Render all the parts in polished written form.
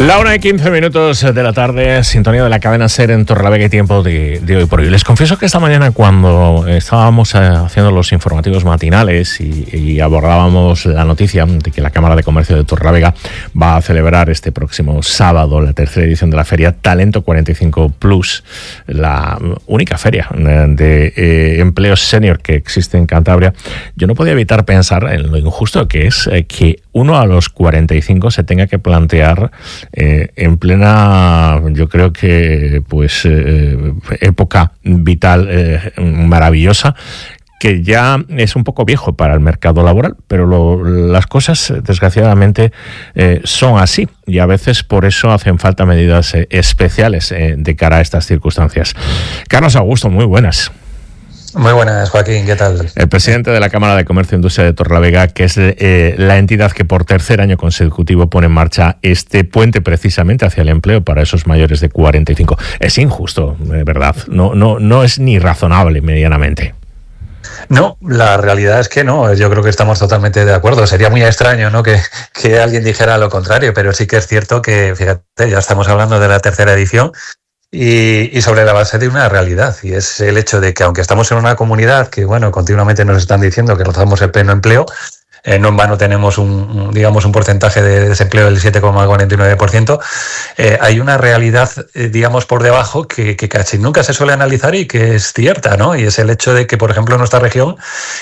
La 1:15 de la tarde, sintonía de la cadena SER en Torrelavega y tiempo de hoy por hoy. Les confieso que esta mañana, cuando estábamos haciendo los informativos matinales y abordábamos la noticia de que la Cámara de Comercio de Torrelavega va a celebrar este próximo sábado la tercera edición de la feria Talento 45 Plus, la única feria de empleo senior que existe en Cantabria, yo no podía evitar pensar en lo injusto que es que uno a los 45 se tenga que plantear en plena, yo creo que época vital maravillosa, que ya es un poco viejo para el mercado laboral, pero las cosas desgraciadamente son así, y a veces por eso hacen falta medidas especiales de cara a estas circunstancias. Carlos Augusto, muy buenas. Muy buenas, Joaquín, ¿qué tal? El presidente de la Cámara de Comercio e Industria de Torrelavega, que es la entidad que por tercer año consecutivo pone en marcha este puente precisamente hacia el empleo para esos mayores de 45. Es injusto, de verdad. No es ni razonable medianamente. No, la realidad es que no. Yo creo que estamos totalmente de acuerdo. Sería muy extraño, ¿no?, que alguien dijera lo contrario, pero sí que es cierto que, fíjate, ya estamos hablando de la tercera edición. Y sobre la base de una realidad, y es el hecho de que aunque estamos en una comunidad que, bueno, continuamente nos están diciendo que rozamos el pleno empleo, no en vano tenemos un porcentaje de desempleo del 7,49%, hay una realidad, por debajo que casi nunca se suele analizar y que es cierta, ¿no? Y es el hecho de que, por ejemplo, en nuestra región,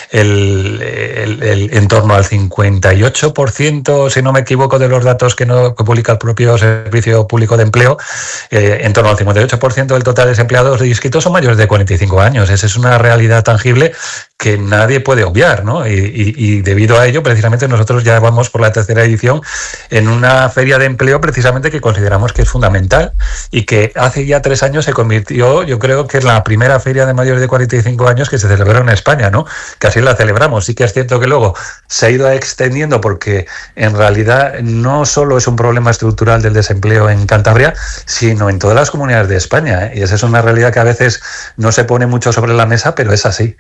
en torno al 58%, si no me equivoco, de los datos que publica el propio Servicio Público de Empleo, en torno al 58% del total de desempleados inscritos son mayores de 45 años. Esa es una realidad tangible que nadie puede obviar, ¿no? Y debido a ello, precisamente, nosotros ya vamos por la tercera edición en una feria de empleo precisamente que consideramos que es fundamental y que hace ya 3 años se convirtió, yo creo que en la primera feria de mayores de 45 años que se celebró en España, ¿no? Que así la celebramos. Sí que es cierto que luego se ha ido extendiendo porque en realidad no solo es un problema estructural del desempleo en Cantabria, sino en todas las comunidades de España, ¿eh? Y esa es una realidad que a veces no se pone mucho sobre la mesa, pero es así.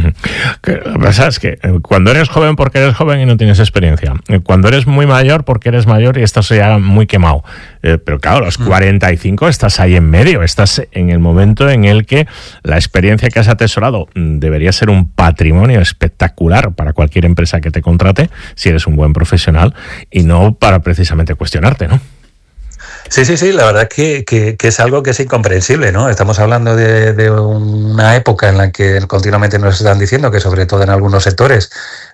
¿Sabes qué? Cuando eres joven porque eres joven y no tienes experiencia, cuando eres muy mayor porque eres mayor y estás ya muy quemado, pero claro, a los 45 estás ahí en medio, estás en el momento en el que la experiencia que has atesorado debería ser un patrimonio espectacular para cualquier empresa que te contrate, si eres un buen profesional, y no para precisamente cuestionarte, ¿no? Sí, la verdad que es algo que es incomprensible, ¿no? Estamos hablando de una época en la que continuamente nos están diciendo que, sobre todo en algunos sectores,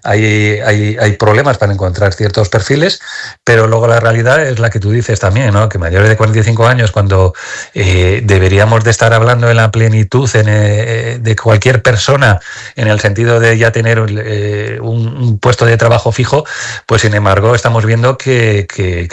hay problemas para encontrar ciertos perfiles, pero luego la realidad es la que tú dices también, ¿no? Que mayores de 45 años, cuando deberíamos de estar hablando en la plenitud de cualquier persona, en el sentido de ya tener un puesto de trabajo fijo, pues sin embargo estamos viendo que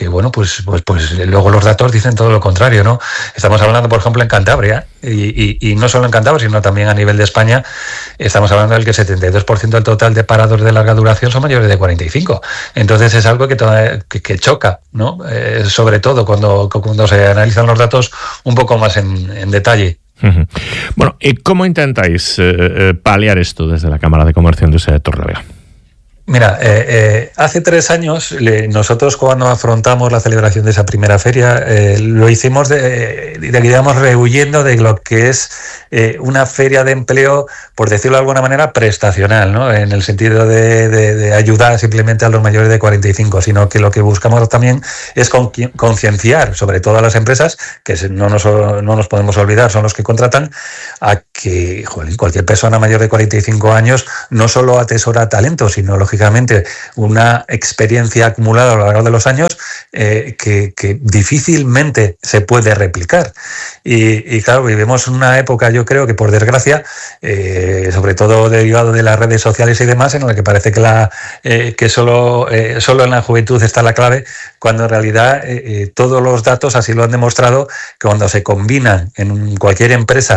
luego los datos dicen todo lo contrario, ¿no? Estamos hablando, por ejemplo, en Cantabria, y no solo en Cantabria, sino también a nivel de España, estamos hablando del que el 72% del total de parados de larga duración son mayores de 45. Entonces es algo que choca, ¿no? Sobre todo cuando se analizan los datos un poco más en detalle. Bueno, ¿y cómo intentáis paliar esto desde la Cámara de Comercio e Industria de Torrelavega? Mira, hace 3 años nosotros, cuando afrontamos la celebración de esa primera feria, lo hicimos rehuyendo de lo que es una feria de empleo, por decirlo de alguna manera, prestacional, ¿no? En el sentido de ayudar simplemente a los mayores de 45, sino que lo que buscamos también es concienciar, sobre todo a las empresas, que no nos podemos olvidar, son los que contratan, a que cualquier persona mayor de 45 años no solo atesora talento, sino lógicamente una experiencia acumulada a lo largo de los años que difícilmente se puede replicar. Y claro, vivimos una época, yo creo que por desgracia, sobre todo derivado de las redes sociales y demás, en la que parece que solo en la juventud está la clave, cuando en realidad todos los datos así lo han demostrado, que cuando se combinan en cualquier empresa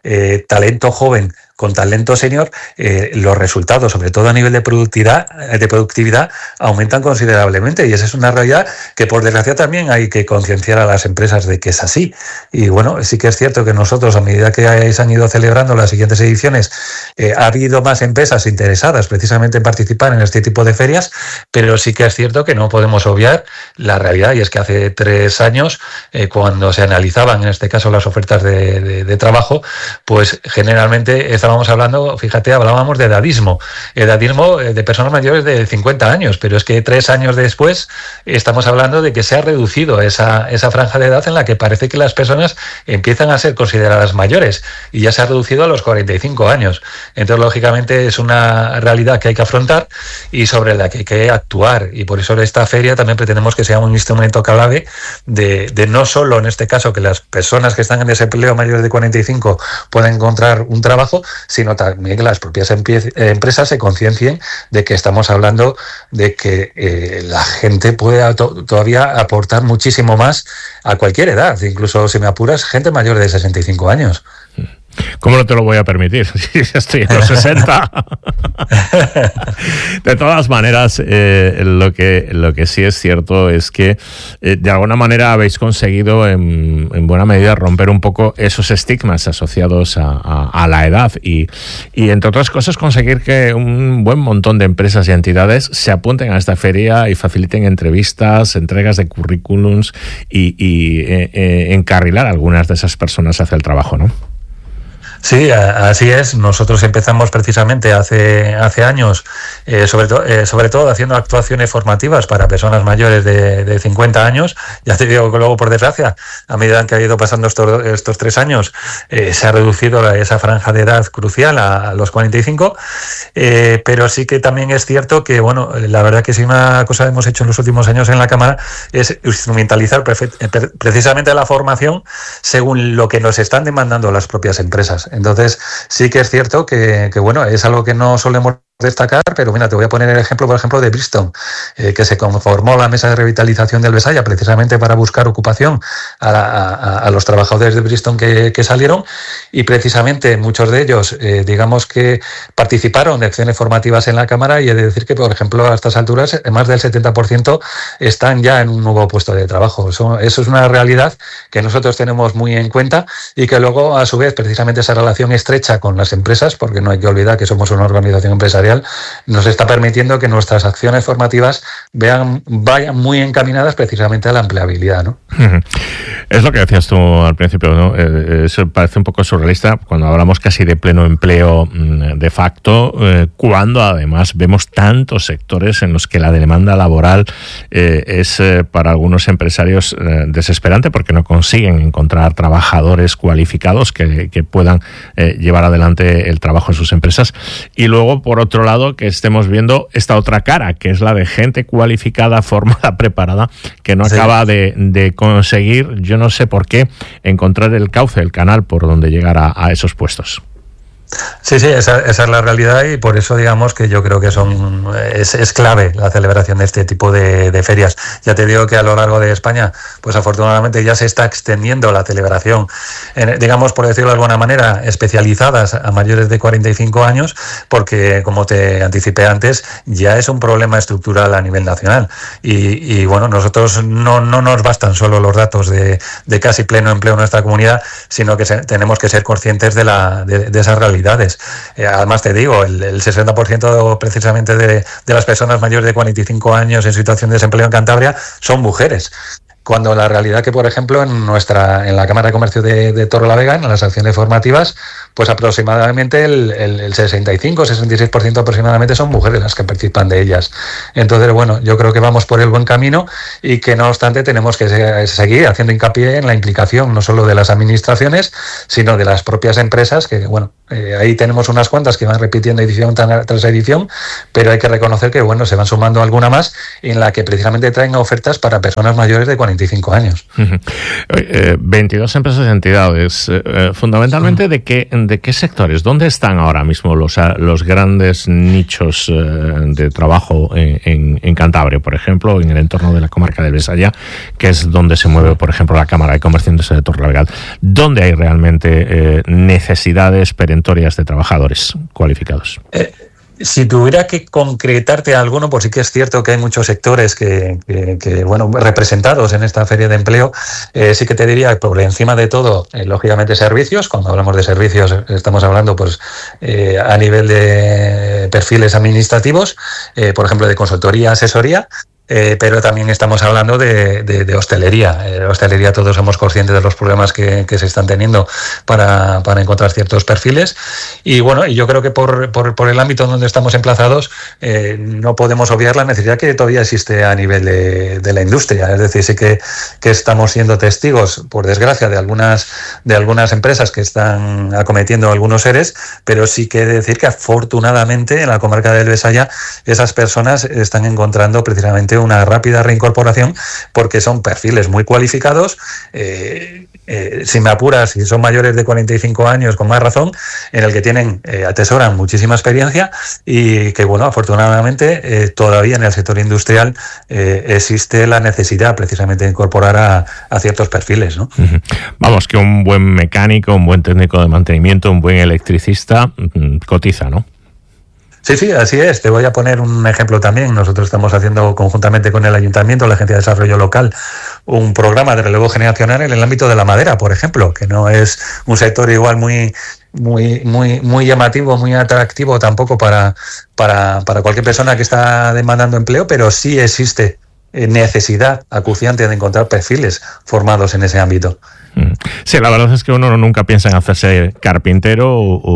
talento joven con talento senior, los resultados, sobre todo a nivel de productividad, aumentan considerablemente, y esa es una realidad que por desgracia también hay que concienciar a las empresas de que es así. Y bueno, sí que es cierto que nosotros, a medida que se han ido celebrando las siguientes ediciones, ha habido más empresas interesadas precisamente en participar en este tipo de ferias, pero sí que es cierto que no podemos obviar la realidad, y es que hace 3 años, cuando se analizaban en este caso las ofertas de trabajo, pues generalmente estábamos hablando, fíjate, hablábamos de edadismo de personas mayores de 50 años, pero es que 3 años después estamos hablando de que se ha reducido esa franja de edad en la que parece que las personas empiezan a ser consideradas mayores, y ya se ha reducido a los 45 años. Entonces, lógicamente, es una realidad que hay que afrontar y sobre la que hay que actuar, y por eso esta feria también pretendemos que sea un instrumento clave de no solo, en este caso, que las personas que están en desempleo mayores de 45 puedan encontrar un trabajo, sino también que las propias empresas se conciencien de que estamos hablando de que la gente puede todavía aportar muchísimo más a cualquier edad, incluso, si me apuras, gente mayor de 65 años. ¿Cómo no te lo voy a permitir? Si estoy en los 60. De todas maneras, lo que sí es cierto es que de alguna manera habéis conseguido en buena medida romper un poco esos estigmas asociados a la edad y entre otras cosas conseguir que un buen montón de empresas y entidades se apunten a esta feria y faciliten entrevistas, entregas de currículums y encarrilar a algunas de esas personas hacia el trabajo, ¿no? Sí, así es. Nosotros empezamos precisamente hace años, sobre todo haciendo actuaciones formativas para personas mayores de 50 años. Ya te digo que luego, por desgracia, a medida que ha ido pasando estos 3 años, se ha reducido esa franja de edad crucial a los 45. Pero sí que también es cierto que, bueno, la verdad que si una cosa hemos hecho en los últimos años en la Cámara es instrumentalizar precisamente la formación según lo que nos están demandando las propias empresas. Entonces, sí que es cierto que bueno, es algo que no solemos destacar, pero mira, te voy a poner el ejemplo, por ejemplo, de Bristol, que se conformó la mesa de revitalización del Besaya precisamente para buscar ocupación a los trabajadores de Bristol que salieron, y precisamente muchos de ellos, digamos que participaron de acciones formativas en la Cámara, y he de decir que, por ejemplo, a estas alturas, más del 70% están ya en un nuevo puesto de trabajo. Eso es una realidad que nosotros tenemos muy en cuenta, y que luego, a su vez, precisamente esa relación estrecha con las empresas, porque no hay que olvidar que somos una organización empresarial, nos está permitiendo que nuestras acciones formativas vayan muy encaminadas precisamente a la empleabilidad, ¿no? Es lo que decías tú al principio, ¿no? Eso parece un poco surrealista cuando hablamos casi de pleno empleo de facto, cuando además vemos tantos sectores en los que la demanda laboral es para algunos empresarios desesperante, porque no consiguen encontrar trabajadores cualificados que puedan llevar adelante el trabajo en sus empresas. Y luego, por otro lado, que estemos viendo esta otra cara, que es la de gente cualificada, formada, preparada, que no acaba de conseguir, yo no sé por qué, encontrar el cauce, el canal por donde llegar a esos puestos. Sí, esa es la realidad, y por eso digamos que yo creo que es clave la celebración de este tipo de ferias. Ya te digo que a lo largo de España, pues afortunadamente ya se está extendiendo la celebración, digamos, por decirlo de alguna manera, especializadas a mayores de 45 años, porque, como te anticipé antes, ya es un problema estructural a nivel nacional. Y bueno, nosotros no nos bastan solo los datos de casi pleno empleo en nuestra comunidad, sino que tenemos que ser conscientes de esas realidades. Además, te digo, el 60% precisamente de las personas mayores de 45 años en situación de desempleo en Cantabria son mujeres. Cuando la realidad que, por ejemplo, en la Cámara de Comercio de Torrelavega, en las acciones formativas, pues aproximadamente el 65-66% aproximadamente son mujeres las que participan de ellas. Entonces, bueno, yo creo que vamos por el buen camino, y que no obstante tenemos que seguir haciendo hincapié en la implicación no solo de las administraciones, sino de las propias empresas, que bueno, ahí tenemos unas cuantas que van repitiendo edición tras edición, pero hay que reconocer que bueno, se van sumando alguna más en la que precisamente traen ofertas para personas mayores de 45 45 años. 22 empresas y entidades. Fundamentalmente, ¿de qué sectores? ¿Dónde están ahora mismo los grandes nichos de trabajo en Cantabria, por ejemplo, en el entorno de la comarca del Besaya, que es donde se mueve, por ejemplo, la Cámara de Comercio de Torrelavega? ¿Dónde hay realmente necesidades perentorias de trabajadores cualificados? Si tuviera que concretarte alguno, pues sí que es cierto que hay muchos sectores que bueno, representados en esta feria de empleo. Sí que te diría, por encima de todo, lógicamente servicios. Cuando hablamos de servicios estamos hablando pues a nivel de perfiles administrativos, por ejemplo de consultoría, asesoría. Pero también estamos hablando de hostelería. Hostelería, todos somos conscientes de los problemas que se están teniendo para encontrar ciertos perfiles. Y bueno, y yo creo que por el ámbito donde estamos emplazados, no podemos obviar la necesidad que todavía existe a nivel de la industria. Es decir, sí que estamos siendo testigos, por desgracia, de algunas empresas que están acometiendo algunos EREs, pero sí que he de decir que afortunadamente en la comarca del Besaya esas personas están encontrando precisamente una rápida reincorporación, porque son perfiles muy cualificados, si me apuras, si son mayores de 45 años, con más razón, en el que atesoran muchísima experiencia y que, bueno, afortunadamente todavía en el sector industrial existe la necesidad precisamente de incorporar a ciertos perfiles, ¿no? Vamos, que un buen mecánico, un buen técnico de mantenimiento, un buen electricista cotiza, ¿no? Sí, así es. Te voy a poner un ejemplo también. Nosotros estamos haciendo conjuntamente con el Ayuntamiento, la Agencia de Desarrollo Local, un programa de relevo generacional en el ámbito de la madera, por ejemplo, que no es un sector igual muy llamativo, muy atractivo tampoco para cualquier persona que está demandando empleo, pero sí existe necesidad acuciante de encontrar perfiles formados en ese ámbito. Sí, la verdad es que uno nunca piensa en hacerse carpintero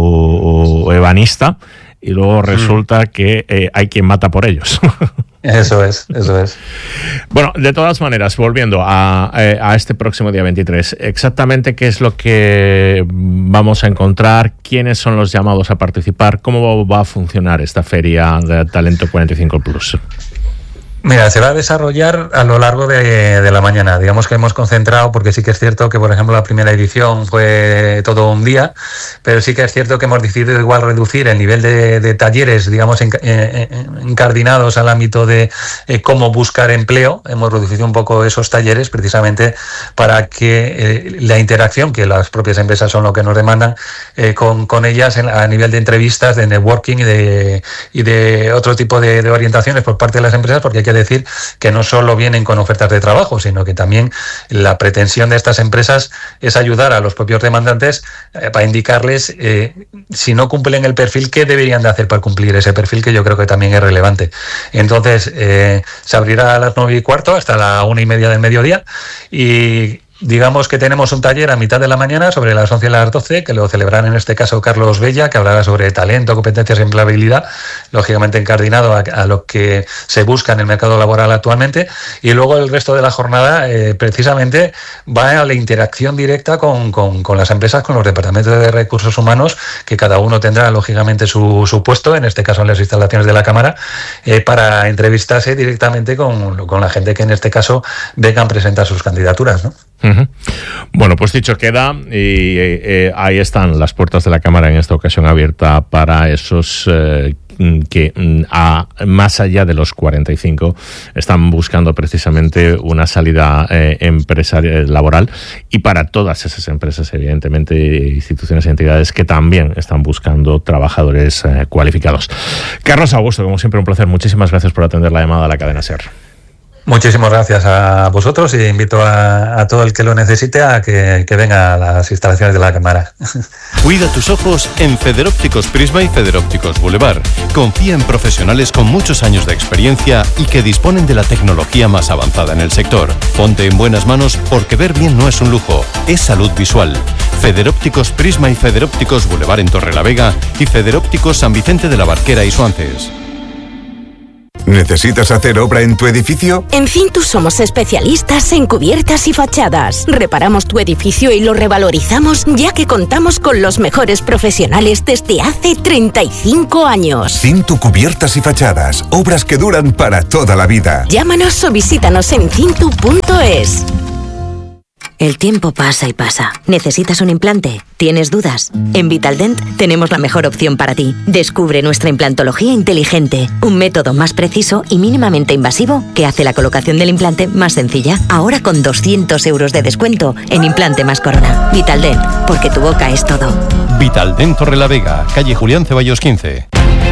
o ebanista, y luego resulta que hay quien mata por ellos. Eso es. Bueno, de todas maneras, volviendo a este próximo día 23, exactamente qué es lo que vamos a encontrar, quiénes son los llamados a participar, cómo va a funcionar esta feria de Talento 45 Plus. Mira, se va a desarrollar a lo largo de la mañana. Digamos que hemos concentrado, porque sí que es cierto que, por ejemplo, la primera edición fue todo un día, pero sí que es cierto que hemos decidido igual reducir el nivel de talleres, digamos, incardinados al ámbito de cómo buscar empleo. Hemos reducido un poco esos talleres precisamente para que la interacción, que las propias empresas son lo que nos demandan, con ellas a nivel de entrevistas, de networking y de otro tipo de orientaciones por parte de las empresas, porque hay que decir que no solo vienen con ofertas de trabajo, sino que también la pretensión de estas empresas es ayudar a los propios demandantes para indicarles si no cumplen el perfil, qué deberían de hacer para cumplir ese perfil, que yo creo que también es relevante. Entonces, se abrirá a las 9:15 hasta la 1:30 del mediodía, y digamos que tenemos un taller a mitad de la mañana sobre las 11 y las 12, que lo celebrarán en este caso Carlos Bella, que hablará sobre talento, competencias y empleabilidad, lógicamente encardinado a lo que se busca en el mercado laboral actualmente. Y luego el resto de la jornada precisamente va a la interacción directa con las empresas, con los departamentos de recursos humanos, que cada uno tendrá lógicamente su puesto, en este caso en las instalaciones de la Cámara, para entrevistarse directamente con la gente que en este caso vengan a presentar sus candidaturas, ¿no? Uh-huh. Bueno, pues dicho queda, y ahí están las puertas de la Cámara en esta ocasión abierta para esos que más allá de los 45 están buscando precisamente una salida empresarial, laboral, y para todas esas empresas, evidentemente, instituciones y entidades que también están buscando trabajadores cualificados. Carlos Augusto, como siempre, un placer. Muchísimas gracias por atender la llamada a la cadena SER. Muchísimas gracias a vosotros, y invito a todo el que lo necesite a que venga a las instalaciones de la Cámara. Cuida tus ojos en Federópticos Prisma y Federópticos Boulevard. Confía en profesionales con muchos años de experiencia y que disponen de la tecnología más avanzada en el sector. Ponte en buenas manos, porque ver bien no es un lujo, es salud visual. Federópticos Prisma y Federópticos Boulevard en Torrelavega, y Federópticos San Vicente de la Barquera y Suances. ¿Necesitas hacer obra en tu edificio? En Cintus somos especialistas en cubiertas y fachadas. Reparamos tu edificio y lo revalorizamos, ya que contamos con los mejores profesionales desde hace 35 años. Cintu Cubiertas y Fachadas. Obras que duran para toda la vida. Llámanos o visítanos en cintu.es. El tiempo pasa y pasa. ¿Necesitas un implante? ¿Tienes dudas? En Vitaldent tenemos la mejor opción para ti. Descubre nuestra implantología inteligente, un método más preciso y mínimamente invasivo que hace la colocación del implante más sencilla. Ahora con 200 euros de descuento en implante más corona. Vitaldent, porque tu boca es todo. Vitaldent Torrelavega, calle Julián Ceballos 15.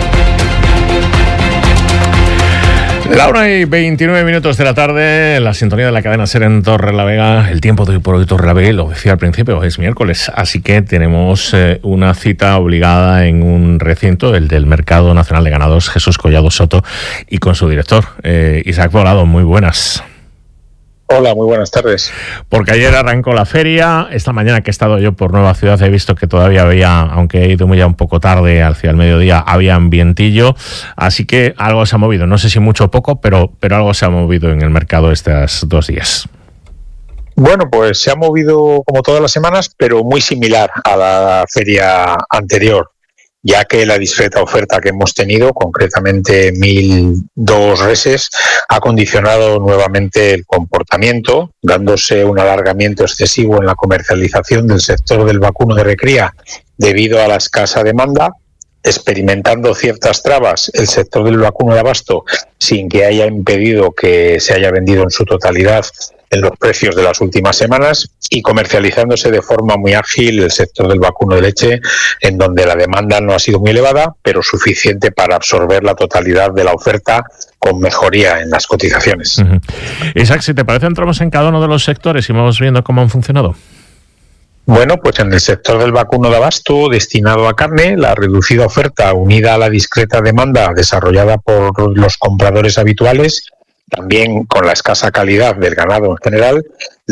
La 1:29 de la tarde, la sintonía de la cadena SER en Torrelavega. El tiempo de hoy por hoy Torrelavega, lo decía al principio, es miércoles, así que tenemos una cita obligada en un recinto, el del Mercado Nacional de Ganados, Jesús Collado Soto, y con su director, Isaac Volado. Muy buenas. Hola, muy buenas tardes. Porque ayer arrancó la feria, esta mañana que he estado yo por Nueva Ciudad he visto que todavía había, aunque he ido ya un poco tarde, hacia el mediodía, había ambientillo, así que algo se ha movido, no sé si mucho o poco, pero algo se ha movido en el mercado estos 2 días. Bueno, pues se ha movido como todas las semanas, pero muy similar a la feria anterior, ya que la discreta oferta que hemos tenido, concretamente 1.002 reses, ha condicionado nuevamente el comportamiento, dándose un alargamiento excesivo en la comercialización del sector del vacuno de recría debido a la escasa demanda, experimentando ciertas trabas el sector del vacuno de abasto sin que haya impedido que se haya vendido en su totalidad en los precios de las últimas semanas, y comercializándose de forma muy ágil el sector del vacuno de leche, en donde la demanda no ha sido muy elevada, pero suficiente para absorber la totalidad de la oferta con mejoría en las cotizaciones. Uh-huh. Isaac, si te parece, entramos en cada uno de los sectores y vamos viendo cómo han funcionado. Bueno, pues en el sector del vacuno de abasto destinado a carne, la reducida oferta unida a la discreta demanda desarrollada por los compradores habituales, también con la escasa calidad del ganado en general,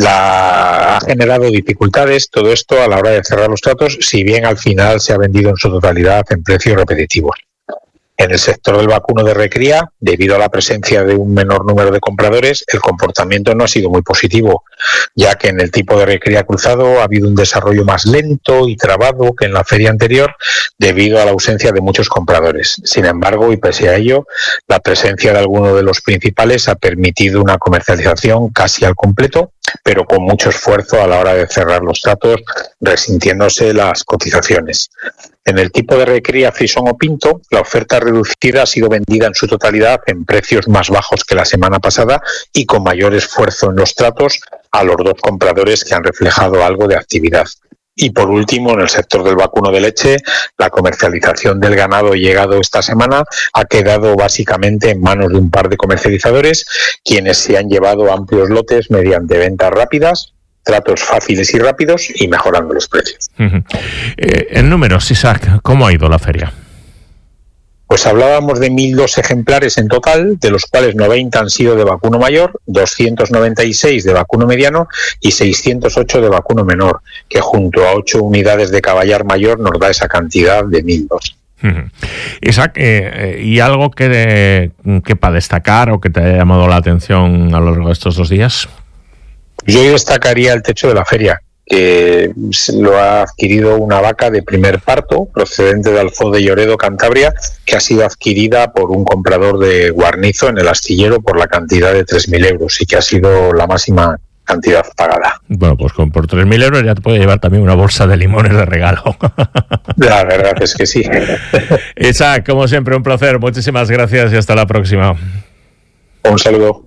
ha generado dificultades todo esto a la hora de cerrar los tratos, si bien al final se ha vendido en su totalidad en precios repetitivos. En el sector del vacuno de recría, debido a la presencia de un menor número de compradores, el comportamiento no ha sido muy positivo, ya que en el tipo de recría cruzado ha habido un desarrollo más lento y trabado que en la feria anterior, debido a la ausencia de muchos compradores. Sin embargo, y pese a ello, la presencia de alguno de los principales ha permitido una comercialización casi al completo, pero con mucho esfuerzo a la hora de cerrar los tratos, resintiéndose las cotizaciones. En el tipo de recría frisón o pinto, la oferta reducida ha sido vendida en su totalidad en precios más bajos que la semana pasada y con mayor esfuerzo en los tratos a los dos compradores que han reflejado algo de actividad. Y por último, en el sector del vacuno de leche, la comercialización del ganado llegado esta semana ha quedado básicamente en manos de un par de comercializadores, quienes se han llevado amplios lotes mediante ventas rápidas, tratos fáciles y rápidos y mejorando los precios. Uh-huh. En números, Isaac, ¿cómo ha ido la feria? Pues hablábamos de 1.002 ejemplares en total, de los cuales 90 han sido de vacuno mayor, 296 de vacuno mediano y 608 de vacuno menor, que junto a 8 unidades de caballar mayor nos da esa cantidad de 1.002. Uh-huh. Isaac, ¿y algo que para destacar o que te haya llamado la atención a lo largo de estos 2 días? Yo destacaría el techo de la feria, que lo ha adquirido una vaca de primer parto procedente de Alfoz de Lloredo, Cantabria, que ha sido adquirida por un comprador de Guarnizo en el astillero por la cantidad de 3.000 euros y que ha sido la máxima cantidad pagada. Bueno, pues por 3.000 euros ya te puede llevar también una bolsa de limones de regalo. La verdad es que sí. Isaac, como siempre, un placer. Muchísimas gracias y hasta la próxima. Un saludo.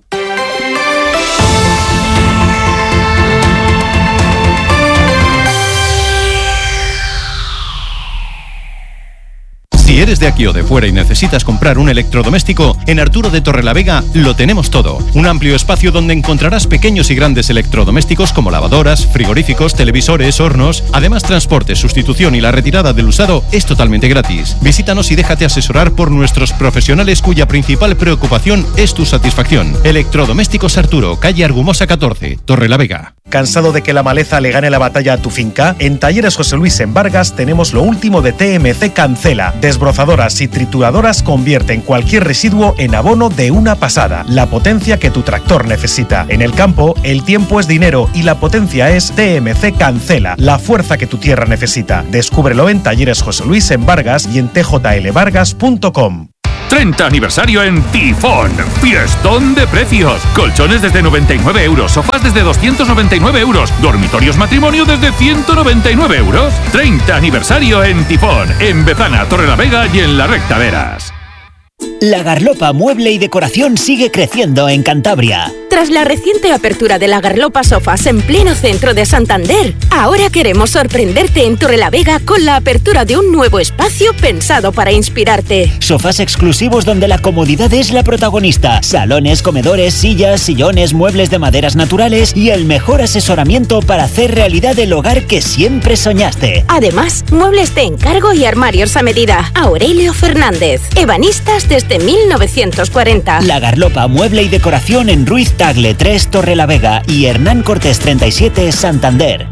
Si eres de aquí o de fuera y necesitas comprar un electrodoméstico, en Arturo de Torrelavega lo tenemos todo. Un amplio espacio donde encontrarás pequeños y grandes electrodomésticos como lavadoras, frigoríficos, televisores, hornos. Además, transporte, sustitución y la retirada del usado es totalmente gratis. Visítanos y déjate asesorar por nuestros profesionales cuya principal preocupación es tu satisfacción. Electrodomésticos Arturo, calle Argumosa 14, Torrelavega. ¿Cansado de que la maleza le gane la batalla a tu finca? En Talleres José Luis en Vargas tenemos lo último de TMC Cancela. Desbrozadoras y trituradoras convierten cualquier residuo en abono de una pasada. La potencia que tu tractor necesita. En el campo, el tiempo es dinero y la potencia es TMC Cancela. La fuerza que tu tierra necesita. Descúbrelo en Talleres José Luis en Vargas y en tjlvargas.com. 30 aniversario en Tifón. Fiestón de precios. Colchones desde 99 euros, sofás desde 299 euros, dormitorios matrimonio desde 199 euros. 30 aniversario en Tifón, en Bezana, Torrelavega y en La Recta Veras. La Garlopa Mueble y Decoración sigue creciendo en Cantabria. Tras la reciente apertura de la Garlopa Sofás en pleno centro de Santander, ahora queremos sorprenderte en Torrelavega con la apertura de un nuevo espacio pensado para inspirarte. Sofás exclusivos donde la comodidad es la protagonista. Salones, comedores, sillas, sillones, muebles de maderas naturales y el mejor asesoramiento para hacer realidad el hogar que siempre soñaste. Además, muebles de encargo y armarios a medida. Aurelio Fernández, ebanistas desde 1940. La Garlopa Mueble y Decoración en Ruiz Tagle 3 Torrelavega y Hernán Cortés 37 Santander.